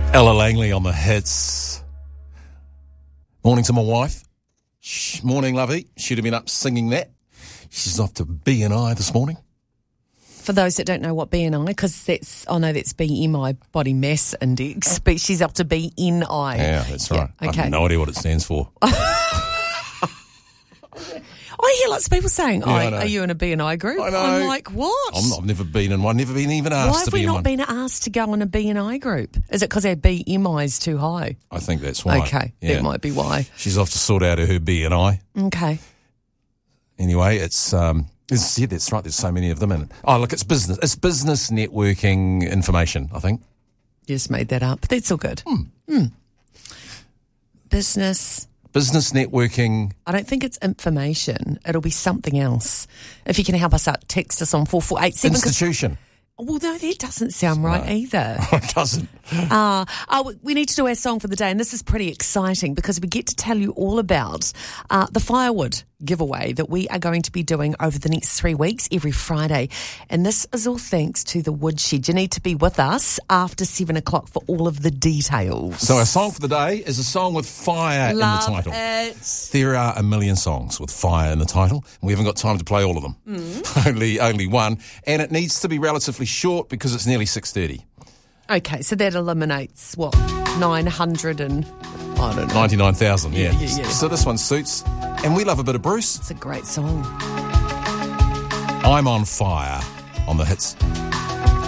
Ella Langley on the hits. Morning to my wife. Morning, lovey. She'd have been up singing that. She's off to B&I this morning. For those that don't know what BMI, because that's BMI, Body Mass Index, but she's up to BNI. Yeah, that's right. Yeah, okay. I have no idea what it stands for. I hear lots of people saying, Yeah, I know. are you in a BNI group? I know. I'm like, what? I've never been in one, never been even asked Why have to be we in not one. been asked to go in a BNI group? Is it because our BMI is too high? I think that's why. Okay, Yeah. that might be why. She's off to sort out her B&I. Okay. Anyway, that's right. There's so many of them. And it's business. It's business networking information, I think. Just made that up. That's all good. Business networking. I don't think it's information. It'll be something else. If you can help us out, text us on 4487. Institution. Well, no, that doesn't sound right either. It doesn't. We need to do our song for the day, and this is pretty exciting because we get to tell you all about the firewood giveaway that we are going to be doing over the next 3 weeks, every Friday. And this is all thanks to the Woodshed. You need to be with us after 7 o'clock for all of the details. So our song for the day is a song with fire Love in the title. it. There are a million songs with fire in the title. We haven't got time to play all of them. Only one. And it needs to be relatively short because it's nearly 6:30. Okay, so that eliminates, 900 and, I don't know. 99,000, yeah. Yeah. So this one suits. And we love a bit of Bruce. It's a great song. I'm on fire on the hits.